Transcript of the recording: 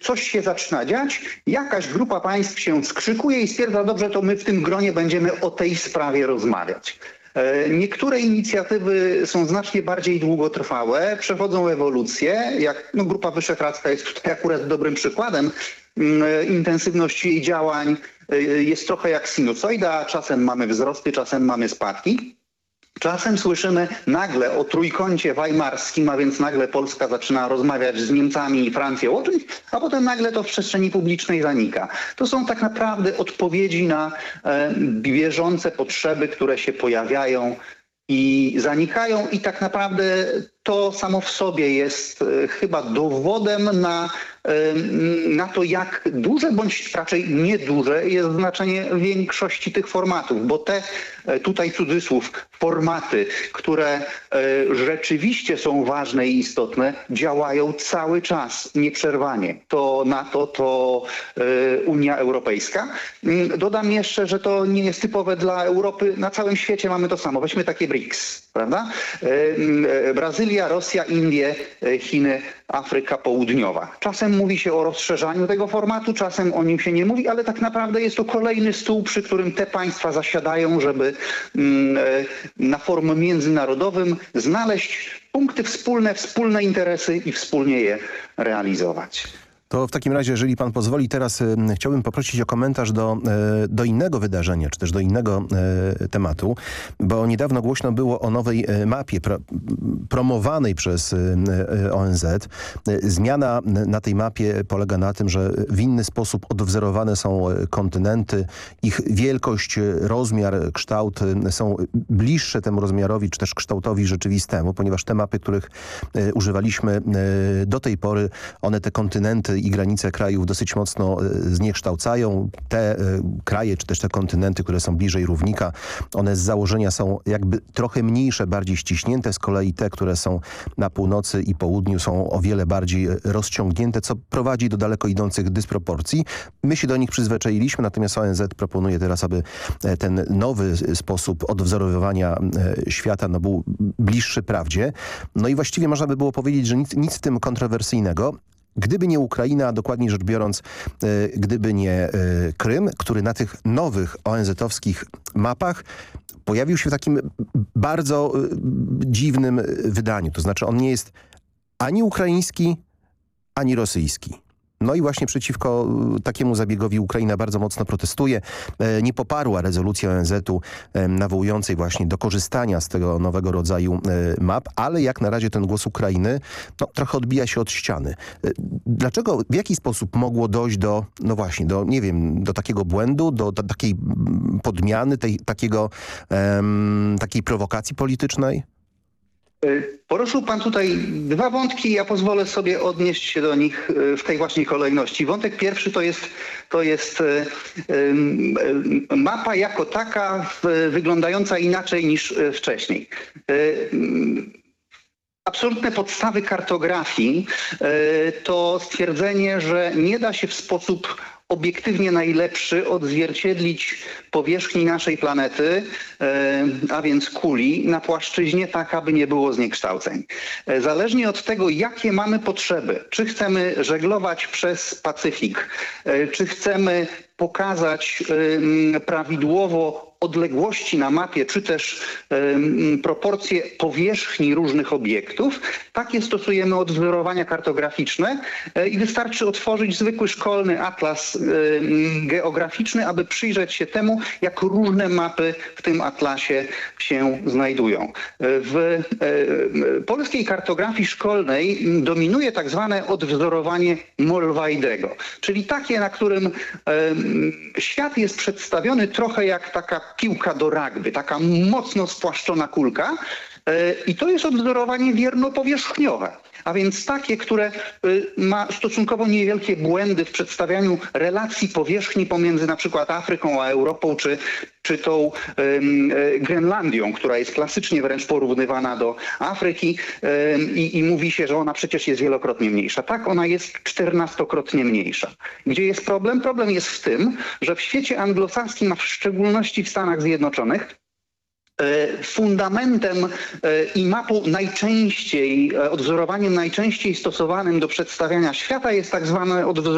coś się zaczyna dziać, jakaś grupa państw się skrzykuje i stwierdza, dobrze, to my w tym gronie będziemy o tej sprawie rozmawiać. Niektóre inicjatywy są znacznie bardziej długotrwałe, przechodzą ewolucję, jak Grupa Wyszehradzka jest tutaj akurat dobrym przykładem. Intensywność jej działań jest trochę jak sinusoida, czasem mamy wzrosty, czasem mamy spadki. Czasem słyszymy nagle o trójkącie weimarskim, a więc nagle Polska zaczyna rozmawiać z Niemcami i Francją o czymś, a potem nagle to w przestrzeni publicznej zanika. To są tak naprawdę odpowiedzi na bieżące potrzeby, które się pojawiają i zanikają i tak naprawdę to samo w sobie jest chyba dowodem na to, jak duże bądź raczej nieduże jest znaczenie większości tych formatów, bo te, tutaj cudzysłów, formaty, które rzeczywiście są ważne i istotne, działają cały czas, nieprzerwanie. To NATO, to Unia Europejska. Dodam jeszcze, że to nie jest typowe dla Europy. Na całym świecie mamy to samo. Weźmy takie BRICS, prawda? Brazylia, Rosja, Indie, Chiny, Afryka Południowa. Czasem mówi się o rozszerzaniu tego formatu, czasem o nim się nie mówi, ale tak naprawdę jest to kolejny stół, przy którym te państwa zasiadają, żeby na forum międzynarodowym znaleźć punkty wspólne interesy i wspólnie je realizować. To w takim razie, jeżeli pan pozwoli, teraz chciałbym poprosić o komentarz do innego wydarzenia, czy też do innego tematu, bo niedawno głośno było o nowej mapie promowanej przez ONZ. Zmiana na tej mapie polega na tym, że w inny sposób odwzorowane są kontynenty, ich wielkość, rozmiar, kształt są bliższe temu rozmiarowi, czy też kształtowi rzeczywistemu, ponieważ te mapy, których używaliśmy do tej pory, one te kontynenty i granice krajów dosyć mocno zniekształcają. Te kraje, czy też te kontynenty, które są bliżej równika, one z założenia są jakby trochę mniejsze, bardziej ściśnięte. Z kolei te, które są na północy i południu, są o wiele bardziej rozciągnięte, co prowadzi do daleko idących dysproporcji. My się do nich przyzwyczailiśmy, natomiast ONZ proponuje teraz, aby ten nowy sposób odwzorowywania świata był bliższy prawdzie. No i właściwie można by było powiedzieć, że nic w tym kontrowersyjnego. Gdyby nie Ukraina, a dokładniej rzecz biorąc, gdyby nie Krym, który na tych nowych ONZ-owskich mapach pojawił się w takim bardzo dziwnym wydaniu. To znaczy on nie jest ani ukraiński, ani rosyjski. No i właśnie przeciwko takiemu zabiegowi Ukraina bardzo mocno protestuje. Nie poparła rezolucji ONZ-u nawołującej właśnie do korzystania z tego nowego rodzaju map, ale jak na razie ten głos Ukrainy trochę odbija się od ściany. Dlaczego, w jaki sposób mogło dojść do, nie wiem, do takiego błędu, do takiej podmiany, takiej prowokacji politycznej? Poruszył pan tutaj dwa wątki, ja pozwolę sobie odnieść się do nich w tej właśnie kolejności. Wątek pierwszy to jest mapa jako taka wyglądająca inaczej niż wcześniej. Absolutne podstawy kartografii to stwierdzenie, że nie da się w sposób obiektywnie najlepszy odzwierciedlić powierzchni naszej planety, a więc kuli, na płaszczyźnie tak, aby nie było zniekształceń. Zależnie od tego, jakie mamy potrzeby, czy chcemy żeglować przez Pacyfik, czy chcemy pokazać prawidłowo odległości na mapie, czy też proporcje powierzchni różnych obiektów, takie stosujemy odwzorowania kartograficzne i wystarczy otworzyć zwykły szkolny atlas geograficzny, aby przyjrzeć się temu, jak różne mapy w tym atlasie się znajdują. W polskiej kartografii szkolnej dominuje tak zwane odwzorowanie Mollweidego, czyli takie, na którym świat jest przedstawiony trochę jak taka piłka do rugby, taka mocno spłaszczona kulka i to jest odwzorowanie wierno-powierzchniowe. A więc takie, które ma stosunkowo niewielkie błędy w przedstawianiu relacji powierzchni pomiędzy na przykład Afryką a Europą, czy tą Grenlandią, która jest klasycznie wręcz porównywana do Afryki i mówi się, że ona przecież jest wielokrotnie mniejsza. Tak, ona jest 14-krotnie mniejsza. Gdzie jest problem? Problem jest w tym, że w świecie anglosaskim, a w szczególności w Stanach Zjednoczonych, fundamentem i mapą najczęściej, odwzorowaniem najczęściej stosowanym do przedstawiania świata jest tak zwane odwzorowanie